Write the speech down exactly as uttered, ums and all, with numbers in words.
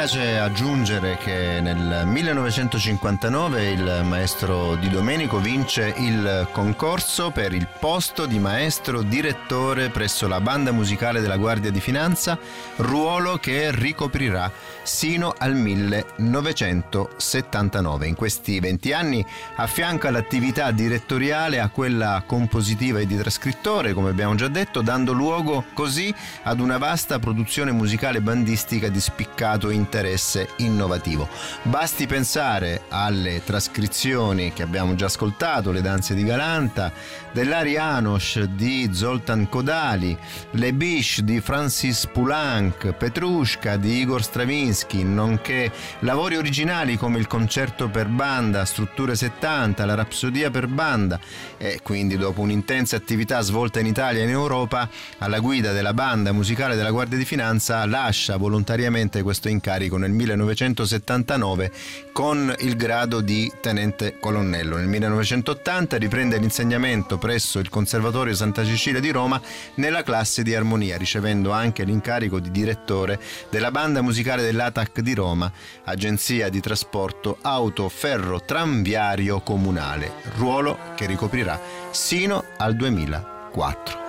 piace aggiungere che nel millenovecentocinquantanove il maestro Di Domenico vince il concorso per il posto di maestro direttore presso la Banda Musicale della Guardia di Finanza, ruolo che ricoprirà sino al millenovecentosettantanove. In questi venti anni affianca l'attività direttoriale a quella compositiva e di trascrittore, come abbiamo già detto, dando luogo così ad una vasta produzione musicale bandistica di spiccato interesse innovativo. Basti pensare alle trascrizioni che abbiamo già ascoltato, le danze di Galanta, dell'Arianos di Zoltan Kodály, Le Biche di Francis Poulenc, Petrushka di Igor Stravinsky, nonché lavori originali come il concerto per banda, strutture settanta, la rapsodia per banda, e quindi dopo un'intensa attività svolta in Italia e in Europa, alla guida della Banda Musicale della Guardia di Finanza lascia volontariamente questo incarico nel millenovecentosettantanove con il grado di tenente colonnello. Nel millenovecentottanta riprende l'insegnamento presso il Conservatorio Santa Cecilia di Roma nella classe di armonia, ricevendo anche l'incarico di direttore della Banda Musicale dell'A T A C di Roma, agenzia di trasporto auto ferro tranviario comunale, ruolo che ricoprirà sino al duemilaquattro.